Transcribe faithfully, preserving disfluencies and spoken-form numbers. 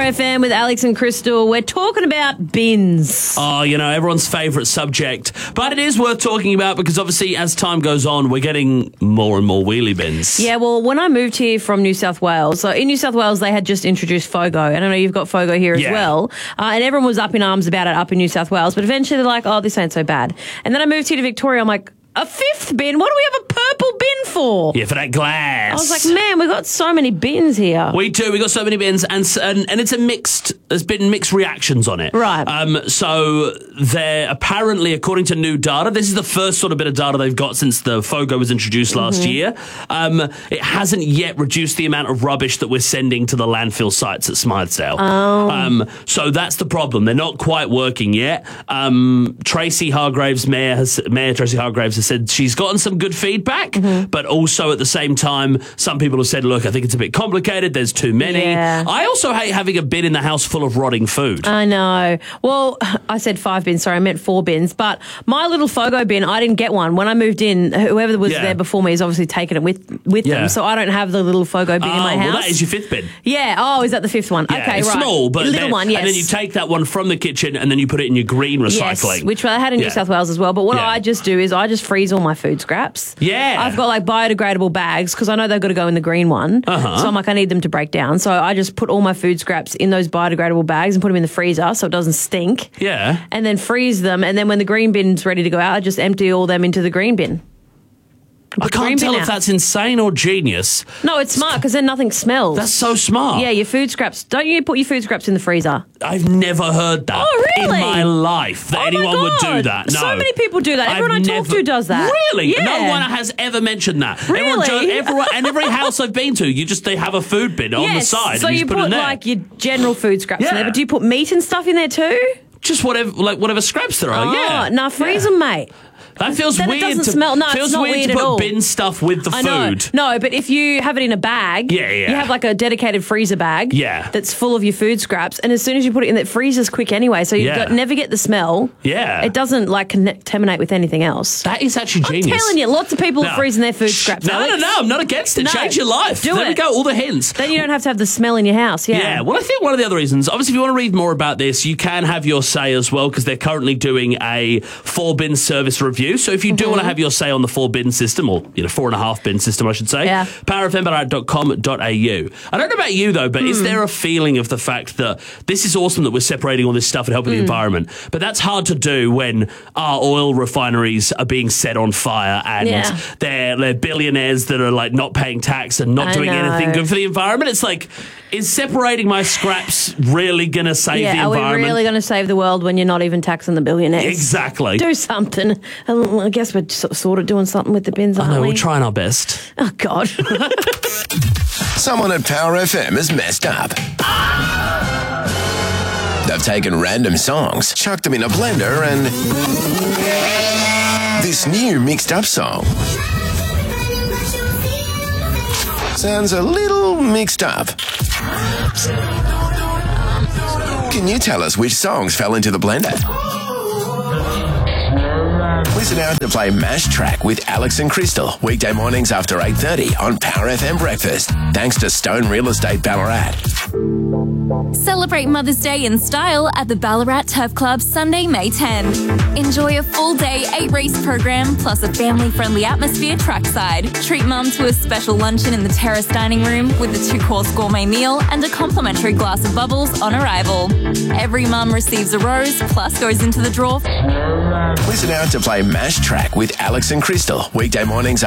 F M with Alex and Crystal. We're talking about bins. Oh, you know, everyone's favourite subject. But it is worth talking about because obviously as time goes on, we're getting more and more wheelie bins. Yeah, well, when I moved here from New South Wales, so in New South Wales, they had just introduced FOGO. And I know you've got FOGO here as Yeah. well. Uh, and everyone was up in arms about it up in New South Wales. But eventually they're like, oh, this ain't so bad. And then I moved here to Victoria. I'm like, a fifth bin? What do we have a purple bin for? Yeah, for that glass. I was like, man, we've got so many bins here. We do. We got so many bins, and, s- and and it's a mixed. There's been mixed reactions on it. Right. Um. So they're apparently, according to new data, this is the first sort of bit of data they've got since the FOGO was introduced last Mm-hmm. year. Um. It hasn't yet reduced the amount of rubbish that we're sending to the landfill sites at Smythesdale. Oh. Um. So that's the problem. They're not quite working yet. Um. Tracy Hargraves, Mayor, has, Mayor Tracy Hargraves, has said she's gotten some good feedback, Mm-hmm. but also at the same time, some people have said, look, I think it's a bit complicated. There's too many. Yeah. I also hate having a bin in the house full of rotting food. I know. Well, I said five bins. Sorry, I meant four bins. But my little FOGO bin, I didn't get one. When I moved in, whoever was Yeah. there before me has obviously taken it with with Yeah. them. So I don't have the little FOGO bin oh, in my house. well, that is your fifth bin. Yeah. Oh, is that the fifth one? Yeah, okay, it's right. small, but little then, one. Yes. and then you take that one from the kitchen and then you put it in your green recycling. Yes, which I had in Yeah. New South Wales as well. But what Yeah. I just do is I just freeze all my food scraps. Yeah. I've got like biodegradable bags because I know they've got to go in the green one. Uh-huh. So I'm like, I need them to break down. So I just put all my food scraps in those biodegradable bags and put them in the freezer so it doesn't stink. Yeah. And then freeze them. And then when the green bin's ready to go out, I just empty all them into the green bin. I Put the green can't tell bin if out. that's insane or genius. No, it's smart because then nothing smells. That's so smart. Yeah, your food scraps. Don't you put your food scraps in the freezer? I've never heard that Oh, really? in my life that Oh, my anyone would do God. that. No. So many people do that. Everyone I've I talk never- to does that. Really? Yeah. No one has ever mentioned that. Everyone Really? jo- everyone, and every house I've been to, you just they have a food bin on the Yes, side. so and you, you just put, it put in there. like your general food scraps in Yeah. there, but do you put meat and stuff in there too? just whatever, like whatever scraps there are. Oh, yeah. nah, freeze Yeah. them, mate. That feels Then it weird. doesn't to, smell- no, it's feels not weird, weird to at put all. bin stuff with the I know. food. No, but if you have it in a bag, Yeah, yeah. you have like a dedicated freezer bag Yeah. that's full of your food scraps, and as soon as you put it in, it freezes quick anyway, so you Yeah. got, never get the smell. Yeah. It doesn't like contaminate with anything else. That is actually I'm genius. telling you, lots of people No. are freezing their food scraps. No, Alex. no, no. I'm not against it. No. Change your life. Do there we it. go. All the hints. Then you don't have to have the smell in your house. Yeah. Yeah, well, I think one of the other reasons, obviously, if you want to read more about this, you can have your say as well because they're currently doing a four bin service review. So if you do Mm-hmm. want to have your say on the four bin system, or you know, four and a half bin system, I should say, Yeah. power f m dot com dot a u. I don't know about you though, but Mm. is there a feeling of the fact that this is awesome that we're separating all this stuff and helping Mm. the environment, but that's hard to do when our oil refineries are being set on fire and Yeah. they're, they're billionaires that are like not paying tax and not I doing know. anything good for the environment. It's like, is separating my scraps really going to save Yeah, the are we environment? really going to save the world when you're not even taxing the billionaires? Exactly. Do something. Um, I guess we're so- sort of doing something with the bins, aren't No, we? we're trying our best. Oh, God. Someone at Power F M has messed up. They've taken random songs, chucked them in a blender, and this new mixed up song sounds a little mixed up. Can you tell us which songs fell into the blender? Listen out to play Mash Track with Alex and Crystal, weekday mornings after eight thirty on Power F M Breakfast. Thanks to Stone Real Estate Ballarat. Celebrate Mother's Day in style at the Ballarat Turf Club Sunday, May tenth. Enjoy a full day eight race program plus a family-friendly atmosphere trackside. Treat mum to a special luncheon in the terrace dining room with a two-course gourmet meal and a complimentary glass of bubbles on arrival. Every mum receives a rose plus goes into the draw. Listen out to play Mash Track with Alex and Crystal, weekday mornings